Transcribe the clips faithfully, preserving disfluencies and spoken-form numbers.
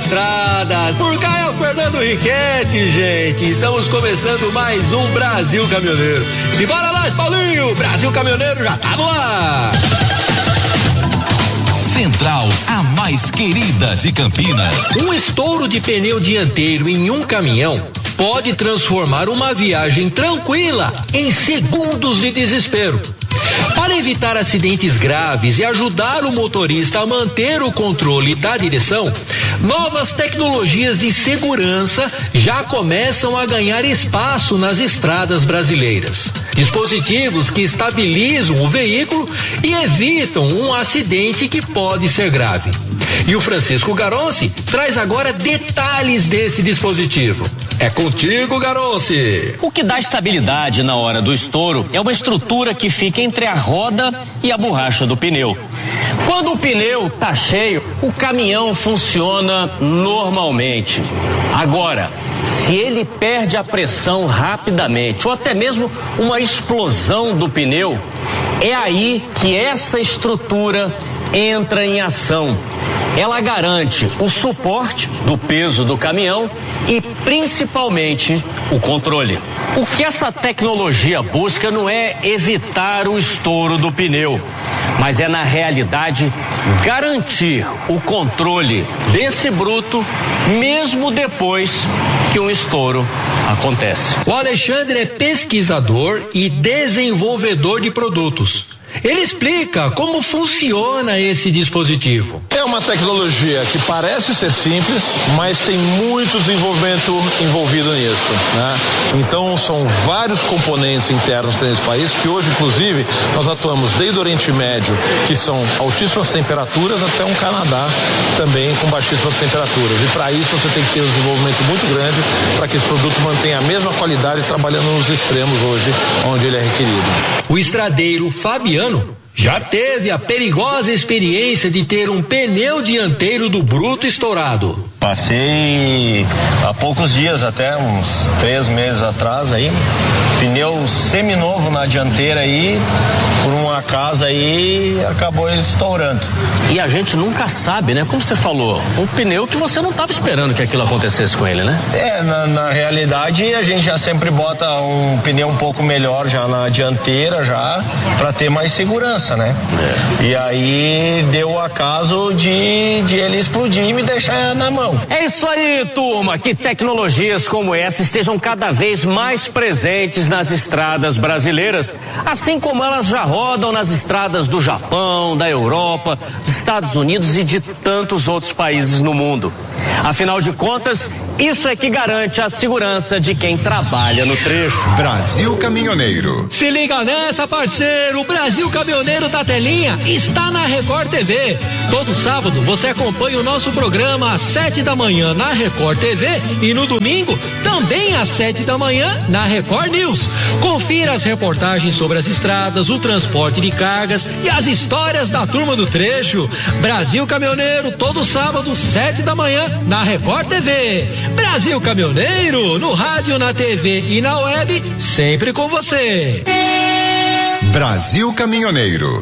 estradas. Por cá é o Fernando Riquetti, gente. Estamos começando mais um Brasil Caminhoneiro. Simbora lá, Paulinho. Brasil Caminhoneiro já tá no ar. Central, a mais querida de Campinas. Um estouro de pneu dianteiro em um caminhão pode transformar uma viagem tranquila em segundos de desespero. Para evitar acidentes graves e ajudar o motorista a manter o controle da direção, novas tecnologias de segurança já começam a ganhar espaço nas estradas brasileiras. Dispositivos que estabilizam o veículo e evitam um acidente que pode ser grave. E o Francisco Garonci traz agora detalhes desse dispositivo. É contigo, Garonci. O que dá estabilidade na hora do estouro é uma estrutura que fica entre a roda e a borracha do pneu. Quando o pneu está cheio, o caminhão funciona normalmente. Agora, se ele perde a pressão rapidamente, ou até mesmo uma explosão do pneu, é aí que essa estrutura entra em ação. Ela garante o suporte do peso do caminhão e principalmente o controle. O que essa tecnologia busca não é evitar o estouro do pneu, mas é na realidade garantir o controle desse bruto mesmo depois que um estouro acontece. O Alexandre é pesquisador e desenvolvedor de produtos. Ele explica como funciona esse dispositivo. É uma tecnologia que parece ser simples, mas tem muito desenvolvimento envolvido nisso, né? Então são vários componentes internos nesse país que hoje, inclusive, nós atuamos desde o Oriente Médio, que são altíssimas temperaturas, até um Canadá também com baixíssimas temperaturas. E para isso você tem que ter um desenvolvimento muito grande para que esse produto mantenha a mesma qualidade trabalhando nos extremos hoje, onde ele é requerido. O estradeiro Fabiano já teve a perigosa experiência de ter um pneu dianteiro do bruto estourado. Passei há poucos dias, até uns três meses atrás aí, pneu seminovo na dianteira aí, por um acaso aí, acabou estourando. E a gente nunca sabe, né? Como você falou, um pneu que você não estava esperando que aquilo acontecesse com ele, né? É, na, na realidade a gente já sempre bota um pneu um pouco melhor já na dianteira já, para ter mais segurança, né? É. E aí deu o acaso de, de ele explodir e me deixar na mão. É isso aí, turma, que tecnologias como essa estejam cada vez mais presentes nas estradas brasileiras, assim como elas já rodam nas estradas do Japão, da Europa, dos Estados Unidos e de tantos outros países no mundo. Afinal de contas, isso é que garante a segurança de quem trabalha no trecho. Brasil Caminhoneiro. Se liga nessa, parceiro, o Brasil Caminhoneiro da telinha está na Record T V. Todo sábado você acompanha o nosso programa às sete da manhã na Record T V e no domingo também às sete da manhã na Record News. Confira as reportagens sobre as estradas, o transporte de cargas e as histórias da turma do trecho. Brasil Caminhoneiro, todo sábado, sete da manhã na Record T V. Brasil Caminhoneiro, no rádio, na T V e na web, sempre com você. Brasil Caminhoneiro.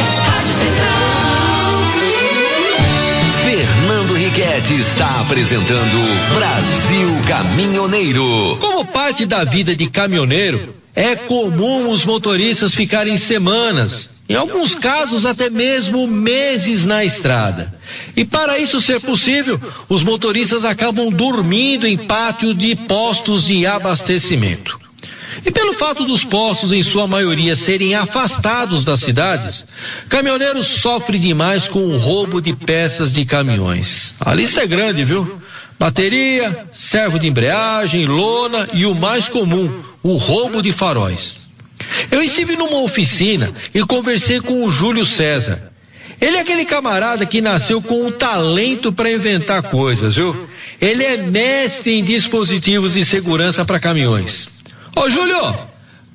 Fernando Riquetti está apresentando Brasil Caminhoneiro. Como parte da vida de caminhoneiro, é comum os motoristas ficarem semanas, em alguns casos até mesmo meses na estrada. E para isso ser possível, os motoristas acabam dormindo em pátio de postos de abastecimento. E pelo fato dos postos, em sua maioria, serem afastados das cidades, caminhoneiros sofrem demais com o roubo de peças de caminhões. A lista é grande, viu? Bateria, servo de embreagem, lona e o mais comum, o roubo de faróis. Eu estive numa oficina e conversei com o Júlio César. Ele é aquele camarada que nasceu com um talento para inventar coisas, viu? Ele é mestre em dispositivos de segurança para caminhões. Ô Júlio,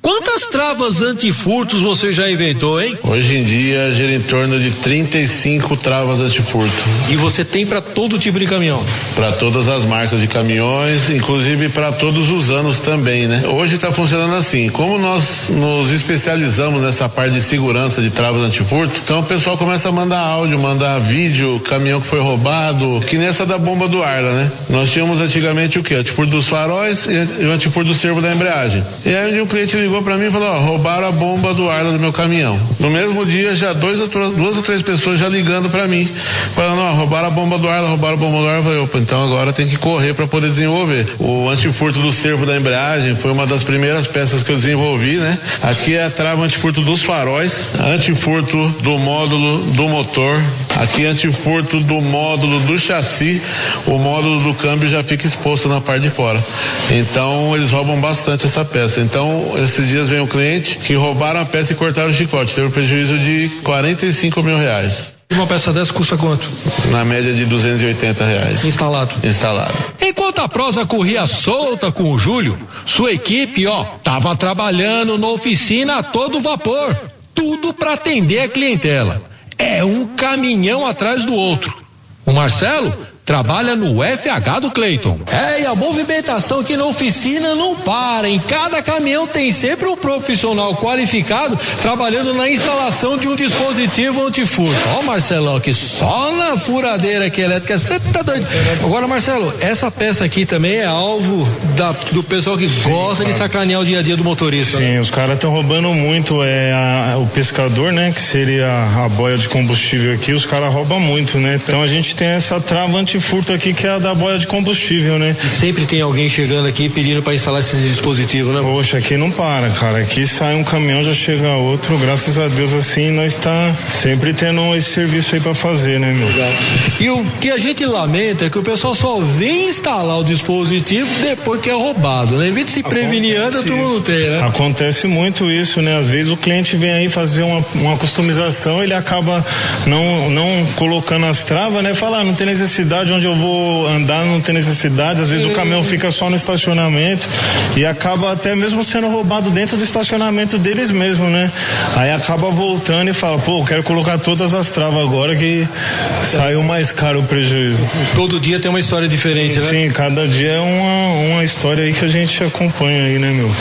Quantas travas antifurtos você já inventou, hein? Hoje em dia gira em torno de trinta e cinco travas antifurto. E você tem para todo tipo de caminhão? Para todas as marcas de caminhões, inclusive para todos os anos também, né? Hoje está funcionando assim, como nós nos especializamos nessa parte de segurança de travas antifurto, então o pessoal começa a mandar áudio, mandar vídeo, caminhão que foi roubado, que nessa da bomba do Arla, né? Nós tínhamos antigamente o quê? Antifurto dos faróis e o antifurto do servo da embreagem. E aí um dia um cliente ligou para mim e falou, ó, roubaram a bomba do Arla do meu caminhão. No mesmo dia já dois, duas ou três pessoas já ligando para mim, falando, ó, roubaram a bomba do Arla, roubaram a bomba do Arla. Eu falei, opa, então agora tem que correr para poder desenvolver. O antifurto do servo da embreagem foi uma das primeiras peças que eu desenvolvi, né? Aqui é a trava antifurto dos faróis, antifurto do módulo do motor, aqui antifurto do módulo do chassi, o módulo do câmbio já fica exposto na parte de fora. Então eles roubam bastante essa peça. Então esses dias vem o cliente que roubaram a peça e cortaram o chicote, teve um prejuízo de quarenta e cinco mil reais. Uma peça dessa custa quanto? Na média de duzentos e oitenta reais. Instalado. Instalado. Enquanto a prosa corria solta com o Júlio, sua equipe, ó, tava trabalhando na oficina a todo vapor. Tudo para atender a clientela. É um caminhão atrás do outro. O Marcelo trabalha no F H do Cleiton. É, e a movimentação aqui na oficina não para. Em cada caminhão tem sempre um profissional qualificado trabalhando na instalação de um dispositivo antifurto. Ó, Marcelão, aqui só na furadeira aqui elétrica. Você tá doido? Agora, Marcelo, essa peça aqui também é alvo da, do pessoal que Sim, gosta cara. de sacanear o dia a dia do motorista. Sim, né? Os caras estão roubando muito. É a, o pescador, né? Que seria a boia de combustível aqui. Os caras roubam muito, né? Então a gente tem essa trava antifurto furto aqui que é a da boia de combustível, né? E sempre tem alguém chegando aqui pedindo para instalar esse dispositivo, né? Poxa, aqui não para, cara. Aqui sai um caminhão, já chega outro. Graças a Deus, assim, nós está sempre tendo esse serviço aí para fazer, né, meu? Legal. E o que a gente lamenta é que o pessoal só vem instalar o dispositivo depois que é roubado, né? Em vez de se prevenir antes, todo mundo tem, né? Acontece muito isso, né? Às vezes o cliente vem aí fazer uma, uma customização, ele acaba não, não colocando as travas, né? Fala, ah, não tem necessidade, onde eu vou andar não tem necessidade, às vezes o caminhão fica só no estacionamento e acaba até mesmo sendo roubado dentro do estacionamento deles mesmo, né? Aí acaba voltando e fala, pô, eu quero colocar todas as travas agora que saiu mais caro o prejuízo. Todo dia tem uma história diferente, né? Sim, cada dia é uma, uma história aí que a gente acompanha aí, né, meu?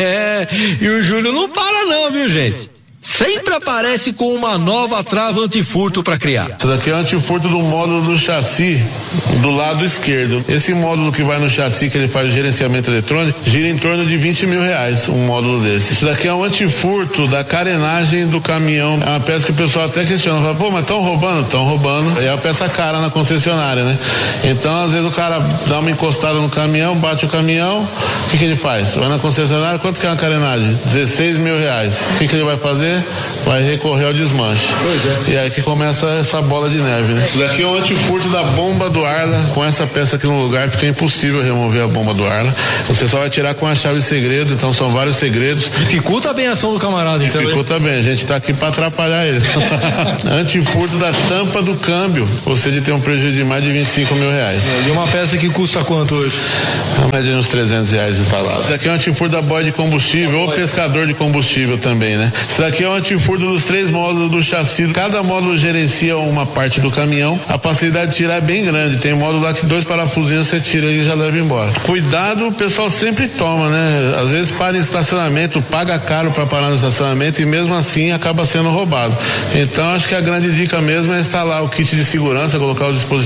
É, e o Júlio não para não, viu, gente? Sempre aparece com uma nova trava antifurto para criar. Isso daqui é o antifurto do módulo do chassi do lado esquerdo. Esse módulo que vai no chassi, que ele faz o gerenciamento eletrônico, gira em torno de vinte mil reais, um módulo desse. Isso daqui é um antifurto da carenagem do caminhão. É uma peça que o pessoal até questiona, fala, pô, mas estão roubando? Estão roubando. É a peça cara na concessionária, né? Então, às vezes o cara dá uma encostada no caminhão, bate o caminhão, o que, que ele faz? Vai na concessionária, quanto que é uma carenagem? dezesseis mil reais. O que, que ele vai fazer? Vai recorrer ao desmanche. Pois é. E aí que começa essa bola de neve, né? Isso daqui é o antifurto da bomba do Arla. Com essa peça aqui no lugar fica impossível remover a bomba do Arla. Você só vai tirar com a chave de segredo, então são vários segredos. Dificulta bem a ação do camarada, então. Dificulta bem, a gente tá aqui para atrapalhar ele. Antifurto da tampa do câmbio. Você de ter um prejuízo de mais de vinte e cinco mil reais. E uma peça que custa quanto hoje? A média de uns trezentos reais instalado. Isso daqui é um antifurto da boia de combustível ou pescador de combustível também, né? Isso daqui é um antifurto dos três módulos do chassi. Cada módulo gerencia uma parte do caminhão. A facilidade de tirar é bem grande. Tem módulo lá que dois parafusinhos você tira e já leva embora. Cuidado, o pessoal sempre toma, né? Às vezes para em estacionamento, paga caro para parar no estacionamento e mesmo assim acaba sendo roubado. Então acho que a grande dica mesmo é instalar o kit de segurança, colocar os dispositivos